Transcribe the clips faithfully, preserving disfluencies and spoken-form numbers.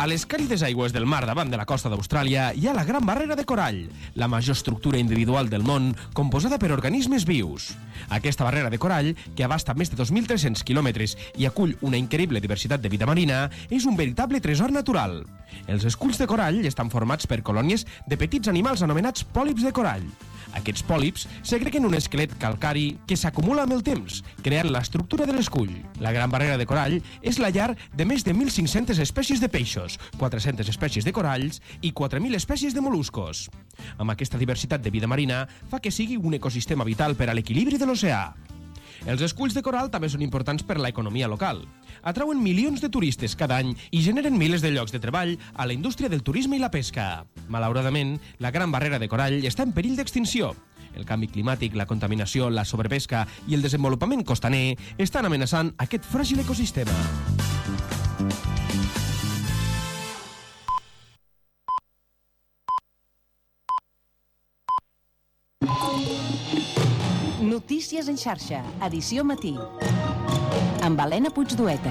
A les càlides aigües del mar davant de la costa d'Austràlia hi ha la Gran Barrera de Corall, la major estructura individual del món composada per organismes vius. Aquesta barrera de corall, que abasta més de dos mil tres-cents quilòmetres i acull una increïble diversitat de vida marina, és un veritable tresor natural. Els esculls de corall estan formats per colònies de petits animals anomenats pòlips de corall. Aquests pòlips segreguen un esquelet calcari que s'acumula amb el temps, creant l'estructura de l'escull. La Gran Barrera de Corall és la llar de més de mil cinc-centes espècies de peixos, quatre-centes espècies de coralls i quatre mil espècies de mol·luscos. Amb aquesta diversitat de vida marina fa que sigui un ecosistema vital per a l'equilibri de l'oceà. Els esculls de coral també són importants per a l'economia local. Atrauen milions de turistes cada any i generen milers de llocs de treball a la indústria del turisme i la pesca. Malauradament, la Gran Barrera de Corall està en perill d'extinció. El canvi climàtic, la contaminació, la sobrepesca i el desenvolupament costaner estan amenaçant aquest fràgil ecosistema. Notícies en xarxa, edició matí, amb Helena Puigdueta.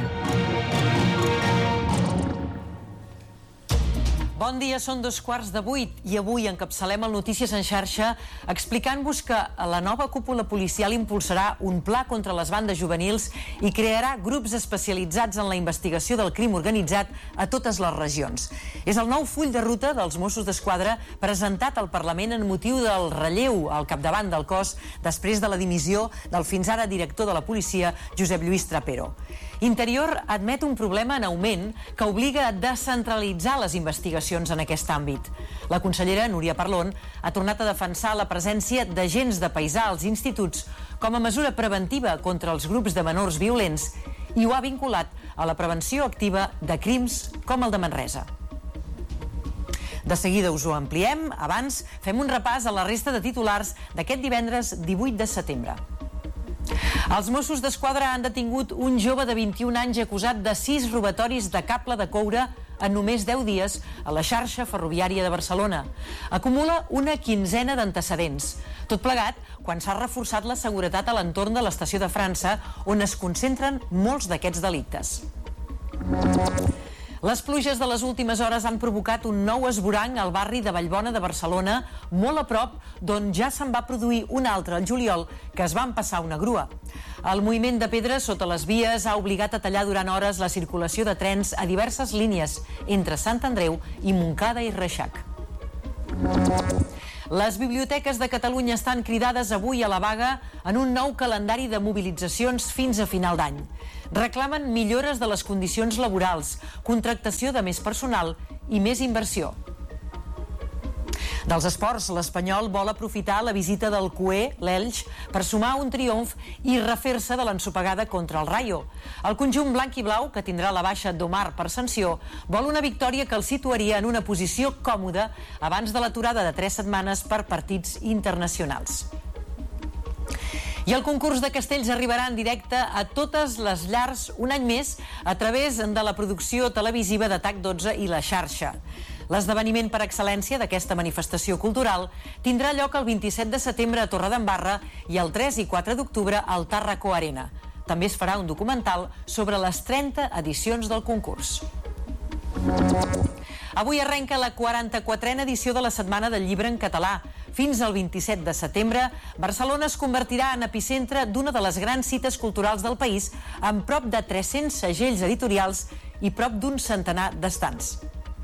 Bon dia, són dos quarts de vuit i avui encapçalem el Notícies en xarxa explicant-vos que la nova cúpula policial impulsarà un pla contra les bandes juvenils i crearà grups especialitzats en la investigació del crim organitzat a totes les regions. És el nou full de ruta dels Mossos d'Esquadra presentat al Parlament en motiu del relleu al capdavant del cos després de la dimissió del fins ara director de la policia, Josep Lluís Trapero. Interior admet un problema en augment que obliga a descentralitzar les investigacions en aquest àmbit. La consellera Núria Parlon ha tornat a defensar la presència d'agents de paisà als instituts com a mesura preventiva contra els grups de menors violents i ho ha vinculat a la prevenció activa de crims com el de Manresa. De seguida us ho ampliem, abans fem un repàs a la resta de titulars d'aquest divendres divuit de setembre. Els Mossos d'Esquadra han detingut un jove de vint-i-un anys acusat de sis robatoris de cable de coure en només deu dies a la xarxa ferroviària de Barcelona. Acumula una quinzena d'antecedents. Tot plegat, quan s'ha reforçat la seguretat a l'entorn de l'estació de França, on es concentren molts d'aquests delictes. Les pluges de les últimes hores han provocat un nou esvoranc al barri de Vallbona de Barcelona, molt a prop d'on ja se'n va produir un altre al juliol que es va empassar una grua. El moviment de pedres sota les vies ha obligat a tallar durant hores la circulació de trens a diverses línies entre Sant Andreu i Montcada i Reixac. Les biblioteques de Catalunya estan cridades avui a la vaga en un nou calendari de mobilitzacions fins a final d'any. Reclamen millores de les condicions laborals, contractació de més personal i més inversió. Dels esports, l'Espanyol vol aprofitar la visita del cuer, l'Elx, per sumar un triomf i refer-se de l'ensopegada contra el Rayo. El conjunt blanc i blau, que tindrà la baixa d'Omar per sanció, vol una victòria que el situaria en una posició còmoda abans de l'aturada de tres setmanes per partits internacionals. I el concurs de castells arribarà en directe a totes les llars un any més a través de la producció televisiva de T A C dotze i la xarxa. L'esdeveniment per excel·lència d'aquesta manifestació cultural tindrà lloc el vint-i-set de setembre a Torredembarra i el tres i quatre d'octubre al Tàrraco Arena. També es farà un documental sobre les trenta edicions del concurs. Avui arrenca la quaranta-quatrena edició de la Setmana del Llibre en Català. Fins al vint-i-set de setembre, Barcelona es convertirà en epicentre d'una de les grans cites culturals del país, amb prop de tres-cents segells editorials i prop d'un centenar d'estants.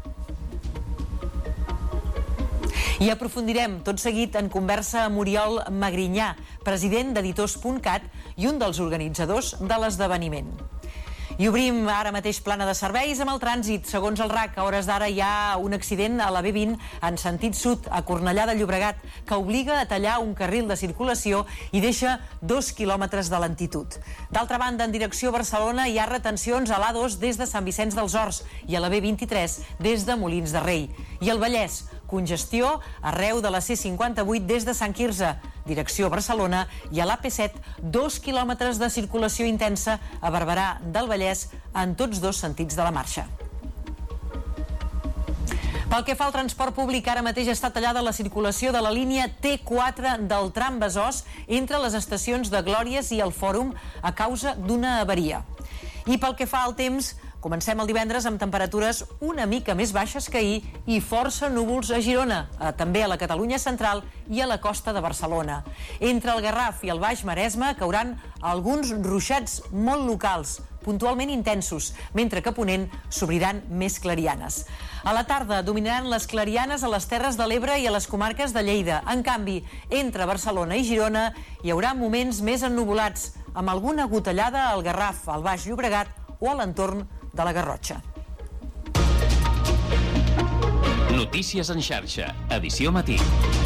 I aprofundirem tot seguit en conversa amb Oriol Magrinyà, president d'Editors punt cat i un dels organitzadors de l'esdeveniment. I obrim ara mateix plana de serveis amb el trànsit. Segons el R A C, a hores d'ara hi ha un accident a la B vint en sentit sud, a Cornellà de Llobregat, que obliga a tallar un carril de circulació i deixa dos quilòmetres de lentitud. D'altra banda, en direcció a Barcelona hi ha retencions a l'A dos des de Sant Vicenç dels Horts i a la B vint-i-tres des de Molins de Rei. I al Vallès, congestió arreu de la C cinquanta-vuit des de Sant Quirze, direcció a Barcelona, i a l'A P set, dos quilòmetres de circulació intensa a Barberà del Vallès en tots dos sentits de la marxa. Pel que fa al transport públic, ara mateix està tallada la circulació de la línia T quatre del tram Besòs entre les estacions de Glòries i el Fòrum a causa d'una avaria. I pel que fa al temps, Comencem el divendres amb temperatures una mica més baixes que ahir i força núvols a Girona, també a la Catalunya central i a la costa de Barcelona. Entre el Garraf i el Baix Maresme cauran alguns ruixats molt locals, puntualment intensos, mentre que a ponent s'obriran més clarianes. A la tarda dominaran les clarianes a les Terres de l'Ebre i a les comarques de Lleida. En canvi, entre Barcelona i Girona hi haurà moments més ennuvolats, amb alguna gotellada al Garraf, al Baix Llobregat o a l'entorn de la Garrotxa. Notícies en xarxa, edició matí.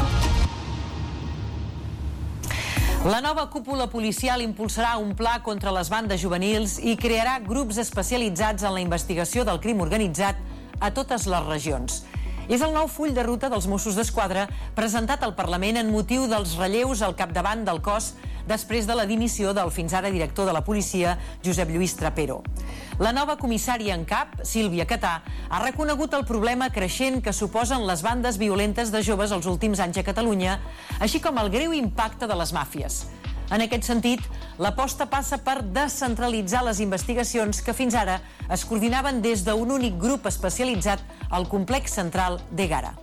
La nova cúpula policial impulsarà un pla contra les bandes juvenils i crearà grups especialitzats en la investigació del crim organitzat a totes les regions. És el nou full de ruta dels Mossos d'Esquadra presentat al Parlament en motiu dels relleus al capdavant del cos després de la dimissió del fins ara director de la policia, Josep Lluís Trapero. La nova comissària en cap, Sílvia Catà, ha reconegut el problema creixent que suposen les bandes violentes de joves els últims anys a Catalunya, així com el greu impacte de les màfies. En aquest sentit, l'aposta passa per descentralitzar les investigacions que fins ara es coordinaven des d'un únic grup especialitzat al complex central d'Ègara.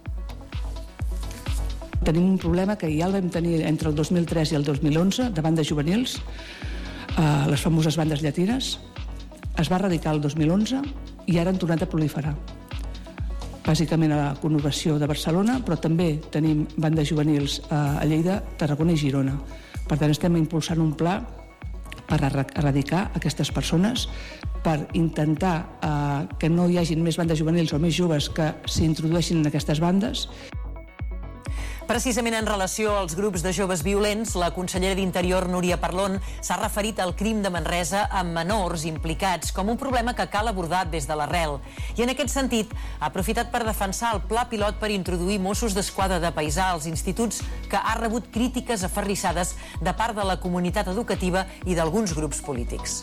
Tenim un problema que ja el vam tenir entre el dos mil tres i el dos mil onze, de bandes juvenils, eh, les famoses bandes llatines. Es va erradicar el dos mil onze i ara han tornat a proliferar. Bàsicament a la conurbació de Barcelona, però també tenim bandes juvenils a Lleida, Tarragona i Girona. Per tant, estem impulsant un pla per erradicar aquestes persones, per intentar eh, que no hi hagin més bandes juvenils o més joves que s'introdueixin en aquestes bandes. Precisament en relació als grups de joves violents, la consellera d'Interior, Núria Parlon, s'ha referit al crim de Manresa amb menors implicats com un problema que cal abordar des de l'arrel. I en aquest sentit, ha aprofitat per defensar el pla pilot per introduir Mossos d'Esquadra de paisà als instituts, que ha rebut crítiques aferrissades de part de la comunitat educativa i d'alguns grups polítics.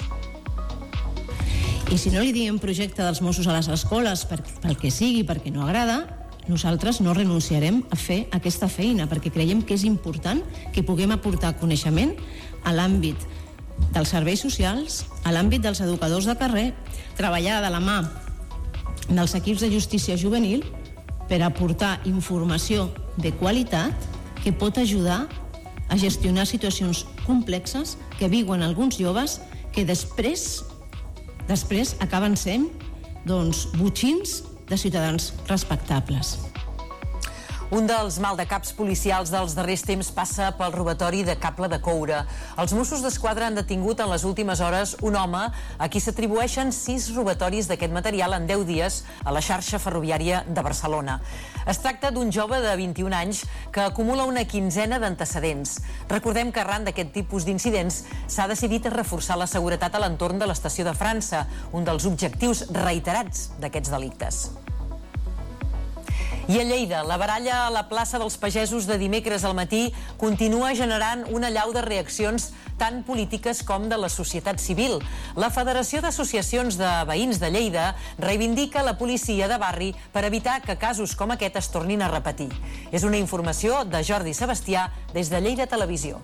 I si no li diem projecte dels Mossos a les escoles per, pel que sigui, perquè no agrada, nosaltres no renunciarem a fer aquesta feina, perquè creiem que és important que puguem aportar coneixement a l'àmbit dels serveis socials, a l'àmbit dels educadors de carrer, treballar de la mà dels equips de justícia juvenil per aportar informació de qualitat que pot ajudar a gestionar situacions complexes que viuen alguns joves que després, després acaben sent doncs, botxins de ciutadans respectables. Un dels maldecaps policials dels darrers temps passa pel robatori de cable de coure. Els Mossos d'Esquadra han detingut en les últimes hores un home a qui s'atribueixen sis robatoris d'aquest material en deu dies a la xarxa ferroviària de Barcelona. Es tracta d'un jove de vint-i-un anys que acumula una quinzena d'antecedents. Recordem que arran d'aquest tipus d'incidents s'ha decidit reforçar la seguretat a l'entorn de l'estació de França, un dels objectius reiterats d'aquests delictes. I a Lleida, la baralla a la plaça dels Pagesos de dimecres al matí continua generant una allau de reaccions tant polítiques com de la societat civil. La Federació d'Associacions de Veïns de Lleida reivindica la policia de barri per evitar que casos com aquest es tornin a repetir. És una informació de Jordi Sebastià des de Lleida Televisió.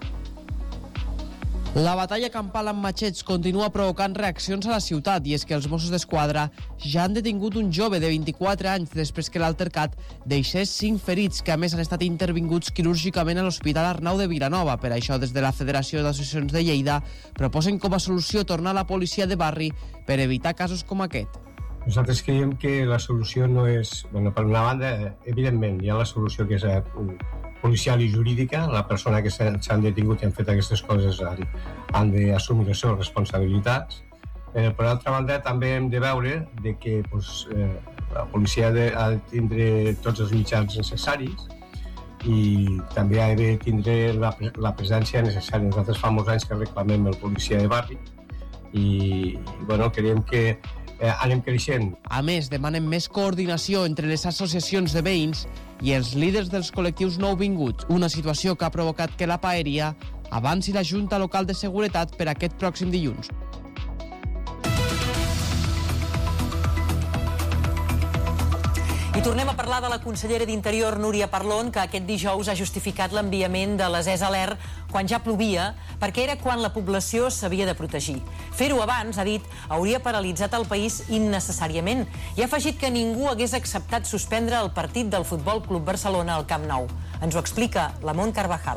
La batalla campal amb matxets continua provocant reaccions a la ciutat, i és que els Mossos d'Esquadra ja han detingut un jove de vint-i-quatre anys després que l'altercat deixés cinc ferits que a més han estat intervinguts quirúrgicament a l'Hospital Arnau de Vilanova. Per això, des de la Federació d'Associacions de Lleida proposen com a solució tornar a la policia de barri per evitar casos com aquest. Nosaltres creiem que la solució no és... Bueno, per una banda, evidentment, hi ha la solució que és policial i jurídica. La persona que s'han detingut i han fet aquestes coses han, han d'assumir les seves responsabilitats. Eh, per altra banda, també hem de veure de que pues, eh, la policia ha de, ha de tindre tots els mitjans necessaris i també ha de tindre la, la presència necessària. Nosaltres fa molts anys que reclamem el policia de barri i, i bueno, creiem que eh, anem creixent. A més, demanen més coordinació entre les associacions de veïns i els líders dels col·lectius nouvinguts, una situació que ha provocat que la Paeria avanci la Junta Local de Seguretat per aquest pròxim dilluns. I tornem a parlar de la consellera d'Interior, Núria Parlon, que aquest dijous ha justificat l'enviament de les ES Alert quan ja plovia, perquè era quan la població s'havia de protegir. Fer-ho abans, ha dit, hauria paralitzat el país innecessàriament i ha afegit que ningú hagués acceptat suspendre el partit del Futbol Club Barcelona al Camp Nou. Ens ho explica la Mont Carvajal.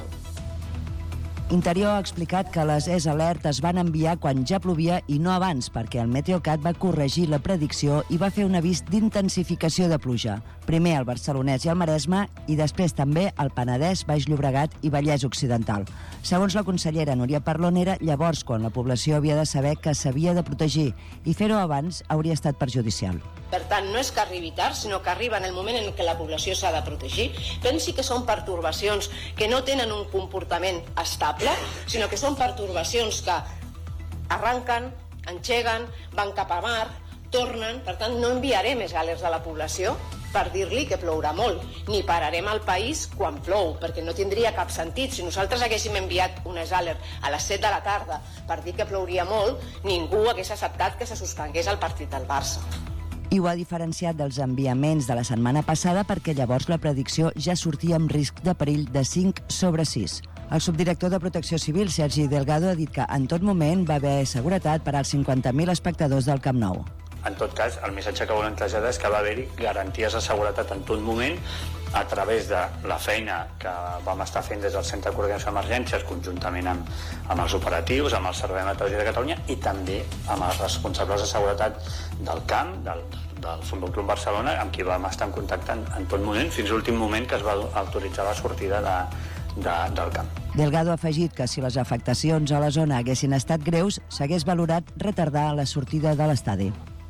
Interior ha explicat que les ES Alert es van enviar quan ja plovia i no abans, perquè el Meteocat va corregir la predicció i va fer un avís d'intensificació de pluja. Primer al Barcelonès i al Maresme i després també al Penedès, Baix Llobregat i Vallès Occidental. Segons la consellera Núria Parlon, era llavors quan la població havia de saber que s'havia de protegir i fer-ho abans hauria estat perjudicial. Per tant, no és que arribi tard, sinó que arriba en el moment en què la població s'ha de protegir. Pensi que són pertorbacions que no tenen un comportament estable, sinó que són pertorbacions que arranquen, engeguen, van cap a mar, tornen. Per tant, no enviaré més alerts a la població per dir-li que plourà molt, ni pararem el país quan plou, perquè no tindria cap sentit. Si nosaltres haguéssim enviat unes alerts a les set de la tarda per dir que plouria molt, ningú hagués acceptat que se suspengués el partit del Barça. I ho ha diferenciat dels enviaments de la setmana passada perquè llavors la predicció ja sortia amb risc de perill de cinc sobre sis. El subdirector de Protecció Civil, Sergi Delgado, ha dit que en tot moment va haver seguretat per als cinquanta mil espectadors del Camp Nou. En tot cas, el missatge que volen traslladar és que va haver-hi garanties de seguretat en tot moment a través de la feina que vam estar fent des del Centre de Coordinació d'Emergències conjuntament amb, amb els operatius, amb el Servei Meteorològic de Catalunya i també amb els responsables de seguretat del camp, del, del Futbol Club Barcelona, amb qui vam estar en contacte en, en tot moment, fins a l'últim moment que es va autoritzar la sortida de, de, del camp. Delgado ha afegit que si les afectacions a la zona haguessin estat greus, s'hagués valorat retardar la sortida de l'estadi.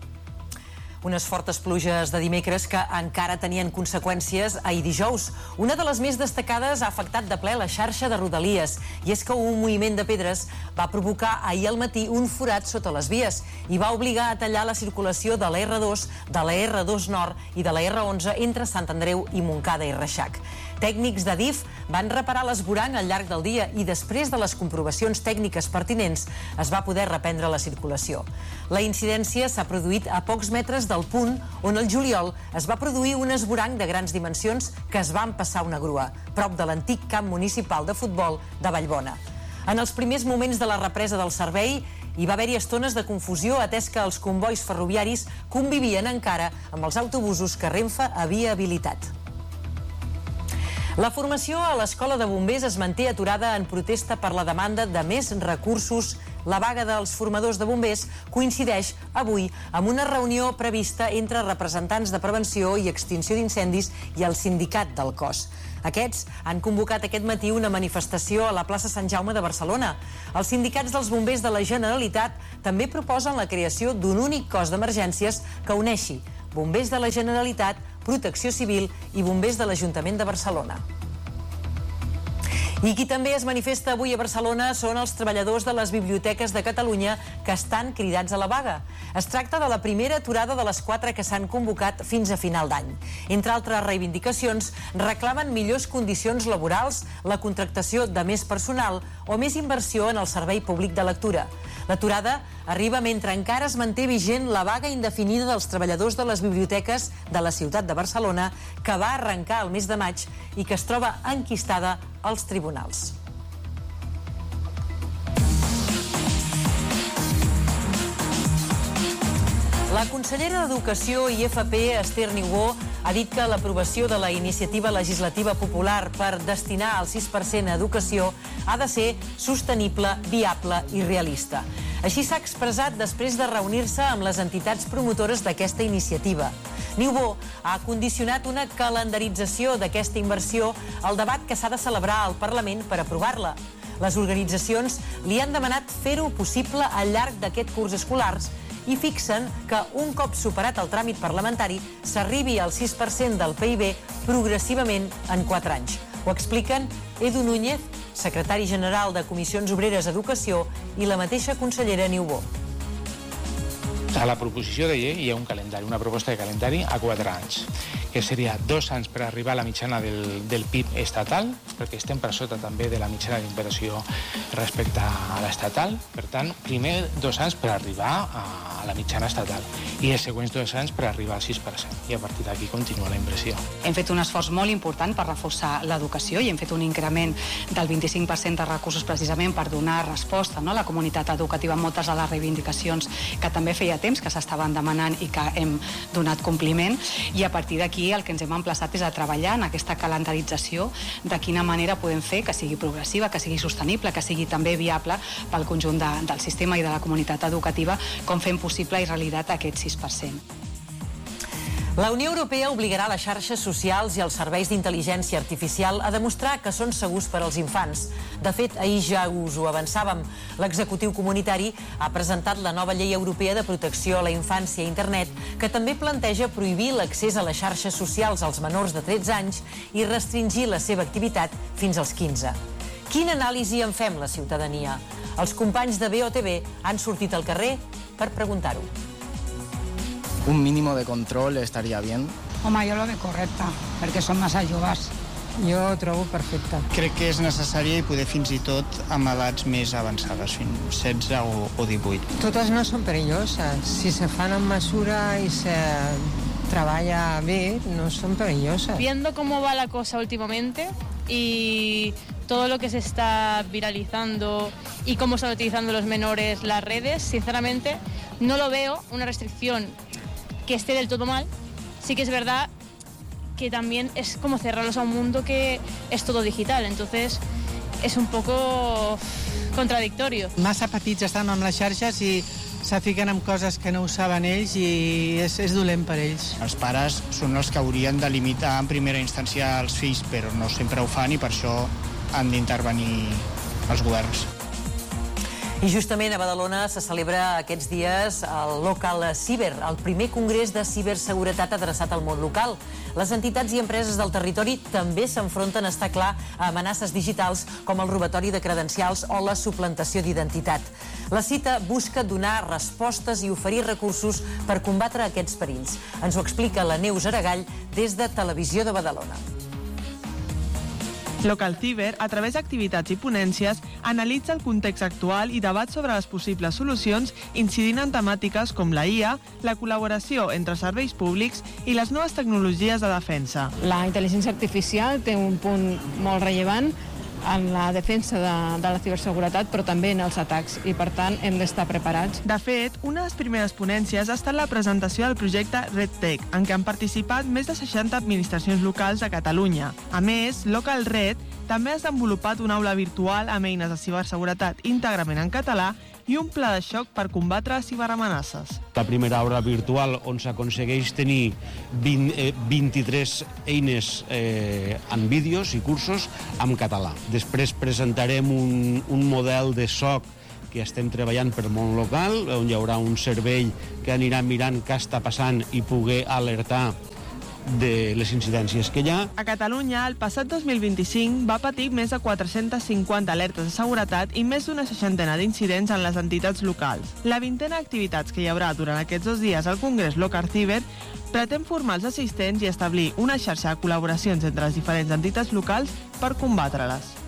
Unes fortes pluges de dimecres que encara tenien conseqüències ahir dijous. Una de les més destacades ha afectat de ple la xarxa de Rodalies, i és que un moviment de pedres va provocar ahir al matí un forat sota les vies i va obligar a tallar la circulació de la erre dos, de la erre dos Nord i de la erre onze entre Sant Andreu i Montcada i Reixac. Tècnics de D I F van reparar l'esvoranc al llarg del dia i després de les comprovacions tècniques pertinents es va poder reprendre la circulació. La incidència s'ha produït a pocs metres del punt on el juliol es va produir un esvoranc de grans dimensions que es va empassar una grua, prop de l'antic camp municipal de futbol de Vallbona. En els primers moments de la represa del servei hi va haver-hi estones de confusió atès que els convois ferroviaris convivien encara amb els autobusos que Renfe havia habilitat. La formació a l'Escola de Bombers es manté aturada en protesta per la demanda de més recursos. La vaga dels formadors de bombers coincideix avui amb una reunió prevista entre representants de prevenció i extinció d'incendis i el sindicat del cos. Aquests han convocat aquest matí una manifestació a la plaça Sant Jaume de Barcelona. Els sindicats dels bombers de la Generalitat també proposen la creació d'un únic cos d'emergències que uneixi bombers de la Generalitat, Protecció Civil i bombers de l'Ajuntament de Barcelona. I qui també es manifesta avui a Barcelona són els treballadors de les biblioteques de Catalunya que estan cridats a la vaga. Es tracta de la primera aturada de les quatre que s'han convocat fins a final d'any. Entre altres reivindicacions, reclamen millors condicions laborals, la contractació de més personal o més inversió en el servei públic de lectura. L'aturada arriba mentre encara es manté vigent la vaga indefinida dels treballadors de les biblioteques de la ciutat de Barcelona que va arrencar el mes de maig i que es troba enquistada als tribunals. La consellera d'Educació i F P, Esther Niubó, ha dit que l'aprovació de la iniciativa legislativa popular per destinar el sis per cent a educació ha de ser sostenible, viable i realista. Així s'ha expressat després de reunir-se amb les entitats promotores d'aquesta iniciativa. Niubó ha condicionat una calendarització d'aquesta inversió al debat que s'ha de celebrar al Parlament per aprovar-la. Les organitzacions li han demanat fer-ho possible al llarg d'aquest curs escolars i fixen que un cop superat el tràmit parlamentari s'arribi al sis per cent del P I B progressivament en quatre anys. Ho expliquen Edu Núñez, secretari general de Comissions Obreres Educació, i la mateixa consellera Niubó. A la proposició de llei hi ha un calendari, una proposta de calendari a quatre anys, que seria dos anys per arribar a la mitjana del, del P I B estatal, perquè estem per sota també de la mitjana d'inversió respecte a l'estatal. Per tant, primer dos anys per arribar a la mitjana estatal, i els següents dos anys per arribar al sis per cent, i a partir d'aquí continua la inversió. Hem fet un esforç molt important per reforçar l'educació i hem fet un increment del vint-i-cinc per cent de recursos precisament per donar resposta, no?, a la comunitat educativa en moltes de les reivindicacions que també feia temps que s'estaven demanant i que hem donat compliment, i a partir d'aquí el que ens hem emplaçat és a treballar en aquesta calendarització de quina manera podem fer que sigui progressiva, que sigui sostenible, que sigui també viable pel conjunt de, del sistema i de la comunitat educativa, com fem possible i realitat aquest sis per cent. La Unió Europea obligarà les xarxes socials i els serveis d'intel·ligència artificial a demostrar que són segurs per als infants. De fet, ahir ja us ho avançàvem. L'executiu comunitari ha presentat la nova llei europea de protecció a la infància a internet, que també planteja prohibir l'accés a les xarxes socials als menors de tretze anys i restringir la seva activitat fins als quinze. Quina anàlisi en fem la ciutadania? Els companys de B O T V han sortit al carrer per preguntar-ho. Un mínimo de control estaria bé. Home, jo lo veig correcte, perquè són massa joves. Jo ho trobo perfecte. Crec que és necessari poder fins i tot amb edats més avançades, fins setze o divuit. Totes no són perilloses. Si se fan en mesura i se treballa bé, no son perillosas. Viendo cómo va la cosa últimamente y todo lo que se está viralizando y cómo están utilizando los menores las redes, sinceramente no lo veo una restricción que esté del todo mal. Sí que es verdad que también es como cerrarlos a un mundo que es todo digital, entonces es un poco contradictorio. Massa petits estan amb les xarxes i se fiquen en coses que no ho saben ells i és, és dolent per ells. Els pares són els que haurien de limitar en primera instància els fills, però no sempre ho fan i per això han d'intervenir els governs. I justament a Badalona se celebra aquests dies el Local Ciber, el primer congrés de ciberseguretat adreçat al món local. Les entitats i empreses del territori també s'enfronten, està clar, a amenaces digitals com el robatori de credencials o la suplantació d'identitat. La cita busca donar respostes i oferir recursos per combatre aquests perills. Ens ho explica la Neus Aragall des de Televisió de Badalona. Local Ciber, a través d'activitats i ponències, analitza el context actual i debat sobre les possibles solucions incidint en temàtiques com la I A, la col·laboració entre serveis públics i les noves tecnologies de defensa. La intel·ligència artificial té un punt molt rellevant en la defensa de, de la ciberseguretat, però també en els atacs, i per tant hem d'estar preparats. De fet, una de les primeres ponències ha estat la presentació del projecte RedTech, en què han participat més de seixanta administracions locals de Catalunya. A més, Local Red també ha desenvolupat una aula virtual amb eines de ciberseguretat íntegrament en català i un pla de xoc per combatre ciberamenaces. La primera aula virtual on s'aconsegueix tenir vint, eh, vint-i-tres eines eh, en vídeos i cursos en català. Després presentarem un, un model de S O C que estem treballant per món local, on hi haurà un cervell que anirà mirant què està passant i poder alertar de les incidències que hi ha. A Catalunya, el passat dos mil vint-i-cinc va patir més de quatre-centes cinquanta alertes de seguretat i més d'una seixantena d'incidents en les entitats locals. La vintena d'activitats que hi haurà durant aquests dos dies al Congrés Local Ciber pretén formar els assistents i establir una xarxa de col·laboracions entre les diferents entitats locals per combatre-les.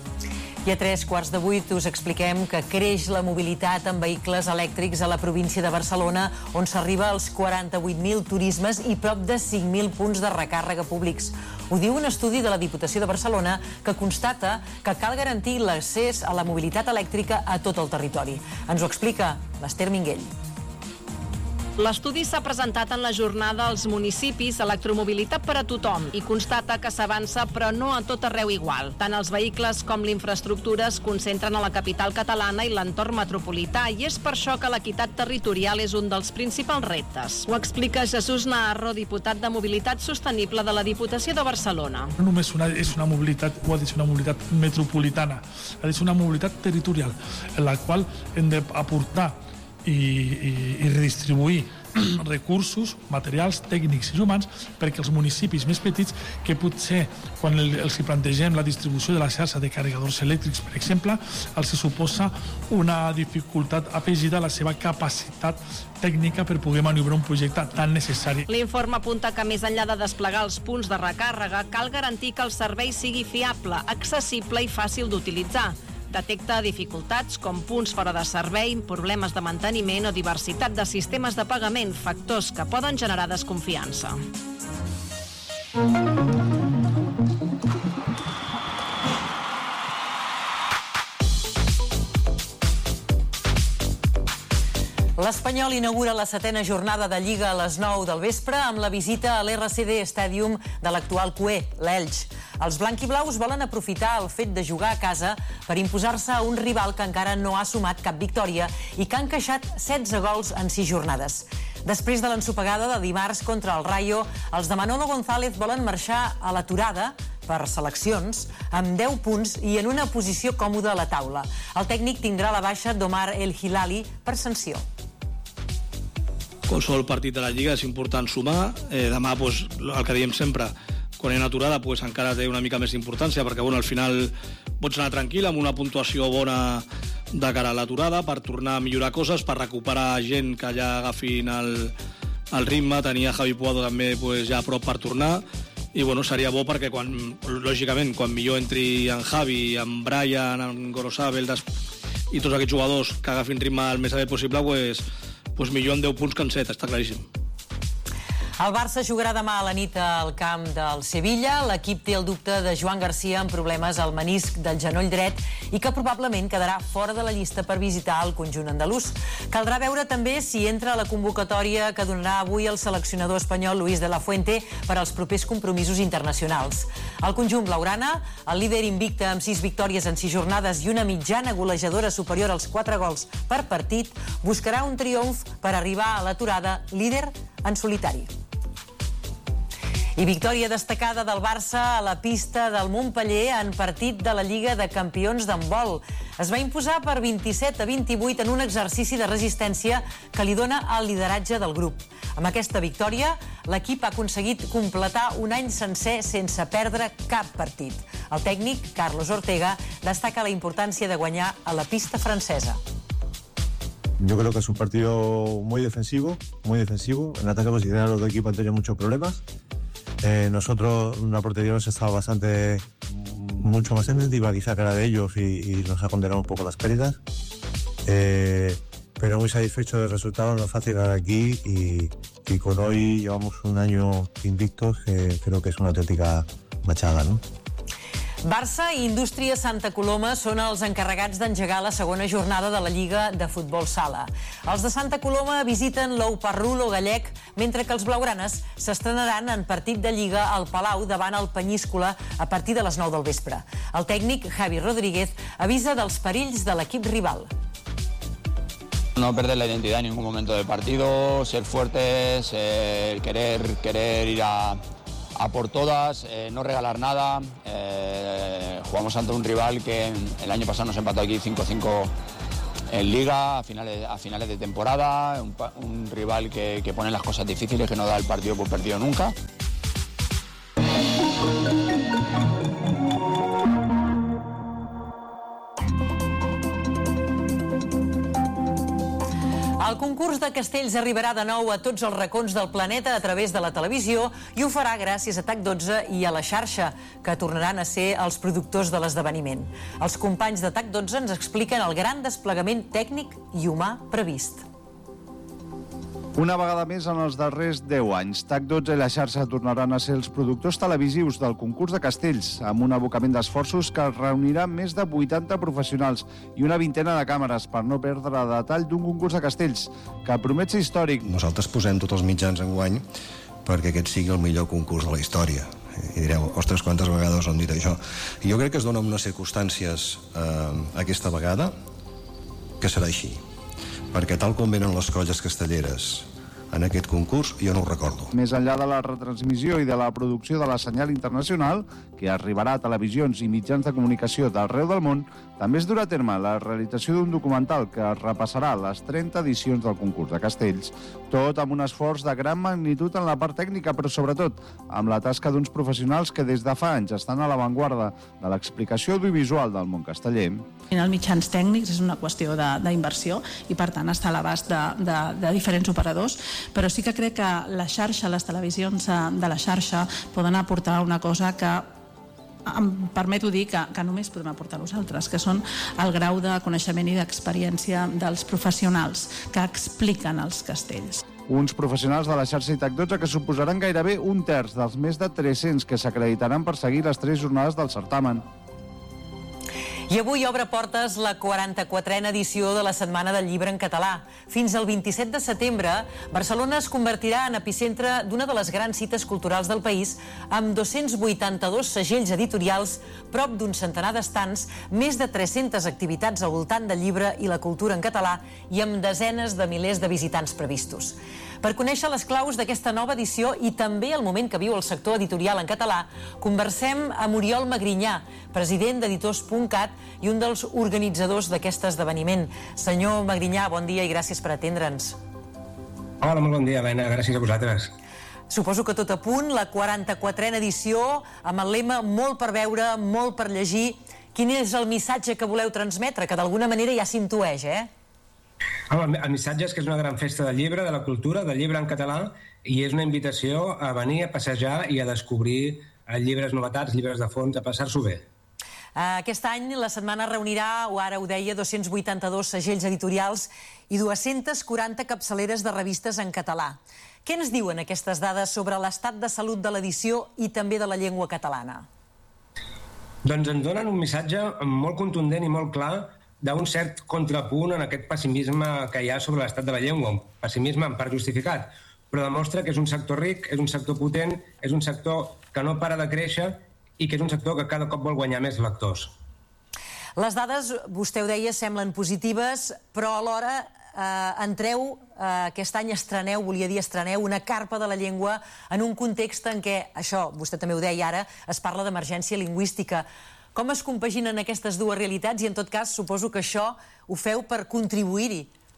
I a tres quarts de vuit us expliquem que creix la mobilitat en vehicles elèctrics a la província de Barcelona, on s'arriba als quaranta-vuit mil turismes i prop de cinc mil punts de recàrrega públics. Ho diu un estudi de la Diputació de Barcelona que constata que cal garantir l'accés a la mobilitat elèctrica a tot el territori. Ens ho explica l'Ester Minguell. L'estudi s'ha presentat en la jornada als municipis Electromobilitat per a tothom i constata que s'avança però no a tot arreu igual. Tant els vehicles com l'infraestructura es concentren a la capital catalana i l'entorn metropolità i és per això que l'equitat territorial és un dels principals reptes. Ho explica Jesús Naharro, diputat de Mobilitat Sostenible de la Diputació de Barcelona. No només una, és una mobilitat, ho ha dit, una mobilitat metropolitana, ha dit una mobilitat territorial, en la qual hem d'aportar I, i, i redistribuir recursos, materials, tècnics i humans perquè els municipis més petits, que potser quan el, els hi plantegem la distribució de la xarxa de carregadors elèctrics, per exemple, els hi suposa una dificultat afegida a la seva capacitat tècnica per poder maniobrar un projecte tan necessari. L'informe apunta que més enllà de desplegar els punts de recàrrega, cal garantir que el servei sigui fiable, accessible i fàcil d'utilitzar. Detecta dificultats com punts fora de servei, problemes de manteniment o diversitat de sistemes de pagament, factors que poden generar desconfiança. L'Espanyol inaugura la setena jornada de Lliga a les nou del vespre amb la visita a l'R C D Stadium de l'actual Q E, l'Elx. Els blanquiblaus volen aprofitar el fet de jugar a casa per imposar-se a un rival que encara no ha sumat cap victòria i que ha encaixat setze gols en sis jornades. Després de l'ensopegada de dimarts contra el Rayo, els de Manolo González volen marxar a l'aturada per seleccions amb deu punts i en una posició còmoda a la taula. El tècnic tindrà la baixa d'Omar El Hilali per sanció. Qualsevol partit de la Lliga és important sumar. Eh, demà, pues, el que diem sempre, quan hi ha una aturada, pues, encara té una mica més d'importància, perquè bueno, al final pots anar tranquil amb una puntuació bona de cara a l'aturada per tornar a millorar coses, per recuperar gent que ja agafin el, el ritme. Tenia Javi Puado també pues, ja a prop per tornar, i bueno, seria bo perquè quan, lògicament, quan millor entri en Javi, en Brian, en Gorosabel i tots aquests jugadors que agafin ritme el més aviat possible, pues, pues millor en deu punts que en set, està claríssim. El Barça jugarà demà a la nit al camp del Sevilla. L'equip té el dubte de Joan Garcia amb problemes al menisc del genoll dret i que probablement quedarà fora de la llista per visitar el conjunt andalús. Caldrà veure també si entra a la convocatòria que donarà avui el seleccionador espanyol Luis de la Fuente per als propers compromisos internacionals. El conjunt blaugrana, el líder invicte amb sis victòries en sis jornades i una mitjana golejadora superior als quatre gols per partit, buscarà un triomf per arribar a l'aturada líder en solitari. I victòria destacada del Barça a la pista del Montpeller en partit de la Lliga de Campions d'handbol. Es va imposar per vint-i-set a vint-i-vuit en un exercici de resistència que li dona el lideratge del grup. Amb aquesta victòria, l'equip ha aconseguit completar un any sencer sense perdre cap partit. El tècnic, Carlos Ortega, destaca la importància de guanyar a la pista francesa. Yo creo que es un partido muy defensivo, muy defensivo. En ataque posicional los dos equipos han tenido muchos problemas. Eh, nosotros, una portería hemos estado bastante, mucho más defensiva quizá que la de ellos y, y nos ha condenado un poco las pérdidas. Eh, pero muy satisfecho del resultado, no es fácil ganar aquí y, y con hoy llevamos un año invictos, que creo que es una auténtica machada, ¿no? Barça i Indústria Santa Coloma són els encarregats d'engegar la segona jornada de la Lliga de Futbol Sala. Els de Santa Coloma visiten l'Ou Parrulo gallec, mentre que els blaugranes s'estrenaran en partit de Lliga al Palau davant el Penyíscola a partir de les nou del vespre. El tècnic, Javi Rodríguez, avisa dels perills de l'equip rival. No perder la identidad en ningún momento del partido, ser fuertes, eh, querer, querer ir a... a por todas, eh, no regalar nada. Eh, jugamos ante un rival que el año pasado nos empató aquí cinco cinco en Liga, a finales, a finales de temporada, un, un rival que, que pone las cosas difíciles, que no da el partido por perdido nunca. El concurs de castells arribarà de nou a tots els racons del planeta a través de la televisió i ho farà gràcies a TAC dotze i a la xarxa, que tornaran a ser els productors de l'esdeveniment. Els companys de TAC dotze ens expliquen el gran desplegament tècnic i humà previst. Una vegada més en els darrers deu anys, TAC dotze i la xarxa tornaran a ser els productors televisius del concurs de castells, amb un abocament d'esforços que reunirà més de vuitanta professionals i una vintena de càmeres per no perdre detall d'un concurs de castells, que promet ser històric. Nosaltres posem tots els mitjans enguany perquè aquest sigui el millor concurs de la història. I direu, ostres, quantes vegades han dit això? I jo crec que es dona unes circumstàncies eh, aquesta vegada que serà així. Perquè tal com venen les colles castelleres en aquest concurs, jo no ho recordo. Més enllà de la retransmissió i de la producció de la senyal internacional, que arribarà a televisions i mitjans de comunicació d'arreu del món, també es durà a terme la realització d'un documental que repassarà les trenta edicions del concurs de castells, tot amb un esforç de gran magnitud en la part tècnica, però sobretot amb la tasca d'uns professionals que des de fa anys estan a l'avantguarda de l'explicació audiovisual del món casteller. Els mitjans tècnics és una qüestió d'inversió i, per tant, està a l'abast de, de, de diferents operadors, però sí que crec que la xarxa, les televisions de la xarxa poden aportar una cosa que em permeto dir que, que només podem aportar nosaltres, que són el grau de coneixement i d'experiència dels professionals que expliquen els castells. Uns professionals de la xarxa I T A C dotze que suposaran gairebé un terç dels més de tres-cents que s'acreditaran per seguir les tres jornades del certamen. I avui obre portes la quaranta-quatrena edició de la Setmana del Llibre en Català. Fins al vint-i-set de setembre, Barcelona es convertirà en epicentre d'una de les grans cites culturals del país, amb dos-cents vuitanta-dos segells editorials, prop d'un centenar d'estants, més de tres-centes activitats al voltant del llibre i la cultura en català i amb desenes de milers de visitants previstos. Per conèixer les claus d'aquesta nova edició i també el moment que viu el sector editorial en català, conversem amb Oriol Magrinyà, president d'Editors punt cat i un dels organitzadors d'aquest esdeveniment. Senyor Magrinyà, bon dia i gràcies per atendre'ns. Hola, molt bon dia, Helena, gràcies a vosaltres. Suposo que tot a punt, la quaranta-quatrena edició, amb el lema molt per veure, molt per llegir. Quin és el missatge que voleu transmetre? Que d'alguna manera ja s'intueix, eh? Home, el missatge és que és una gran festa del llibre, de la cultura, del llibre en català, i és una invitació a venir a passejar i a descobrir llibres novetats, llibres de fons, a passar-s'ho bé. Aquest any la setmana reunirà, o ara ho deia, dos-cents vuitanta-dos segells editorials i dues-centes quaranta capçaleres de revistes en català. Què ens diuen aquestes dades sobre l'estat de salut de l'edició i també de la llengua catalana? Doncs ens donen un missatge molt contundent i molt clar d'un cert contrapunt en aquest pessimisme que hi ha sobre l'estat de la llengua, un pessimisme en part justificat, però demostra que és un sector ric, és un sector potent, és un sector que no para de créixer i que és un sector que cada cop vol guanyar més lectors. Les dades, vostè ho deia, semblen positives, però alhora eh, entreu, eh, aquest any estreneu, volia dir estreneu, una carpa de la llengua en un context en què, això, vostè també ho deia ara, es parla d'emergència lingüística. Com es compaginen aquestes dues realitats i, en tot cas, suposo que això ho feu per contribuir-hi?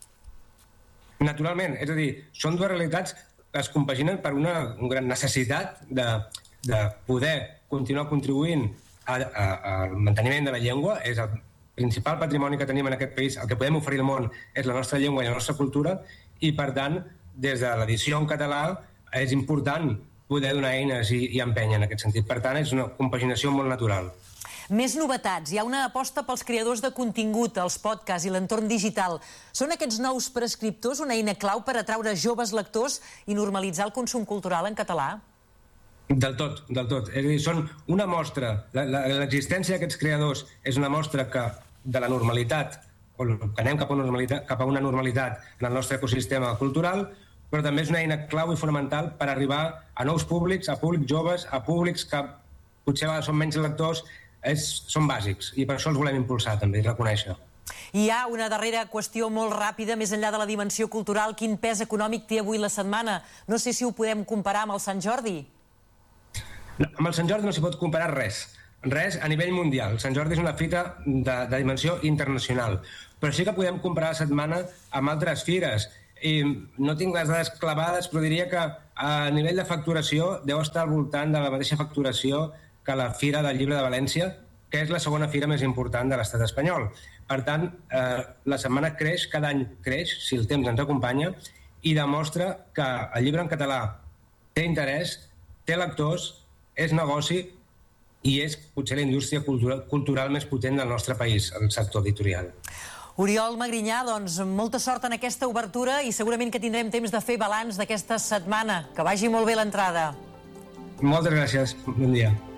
Naturalment, és a dir, són dues realitats que es compaginen per una, una gran necessitat de, de poder continuar contribuint a, a, al manteniment de la llengua. És el principal patrimoni que tenim en aquest país, el que podem oferir al món és la nostra llengua i la nostra cultura, i, per tant, des de l'edició en català és important poder donar eines i, i empènyer en aquest sentit. Per tant, és una compaginació molt natural. Més novetats. Hi ha una aposta pels creadors de contingut, els podcasts i l'entorn digital. Són aquests nous prescriptors una eina clau per atraure joves lectors i normalitzar el consum cultural en català? Del tot, del tot. És a dir, són una mostra, l'existència d'aquests creadors és una mostra que de la normalitat, o que anem cap a una normalitat, cap a una normalitat en el nostre ecosistema cultural, però també és una eina clau i fonamental per arribar a nous públics, a públics joves, a públics que potser són menys lectors, és, són bàsics, i per això els volem impulsar també, i reconèixer. Hi ha una darrera qüestió molt ràpida, més enllà de la dimensió cultural. Quin pes econòmic té avui la setmana? No sé si ho podem comparar amb el Sant Jordi. No, amb el Sant Jordi no s'hi pot comparar res. Res a nivell mundial. El Sant Jordi és una fita de, de dimensió internacional. Però sí que podem comparar la setmana amb altres fires. I no tinc les dades clavades, però diria que a nivell de facturació deu estar al voltant de la mateixa facturació que la Fira del Llibre de València, que és la segona fira més important de l'estat espanyol. Per tant, eh, la setmana creix, cada any creix, si el temps ens acompanya, i demostra que el llibre en català té interès, té lectors, és negoci i és potser la indústria cultural, cultural més potent del nostre país, el sector editorial. Oriol Magrinyà, doncs molta sort en aquesta obertura i segurament que tindrem temps de fer balanç d'aquesta setmana. Que vagi molt bé l'entrada. Moltes gràcies. Bon dia.